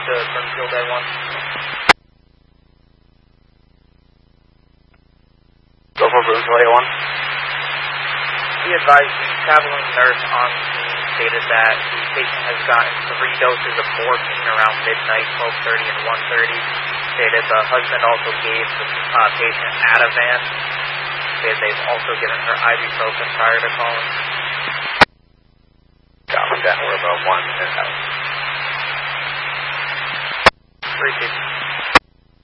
to Springfield A1. Go for Bloomfield A1. He advised the traveling nurse on scene stated that the patient has gotten 3 doses of morphine around midnight, 12:30 and 1:30. Stated the husband also gave the patient Ativan. Stated they've also given her ibuprofen prior to calling. Copy that. We're about 1 minute out. 350.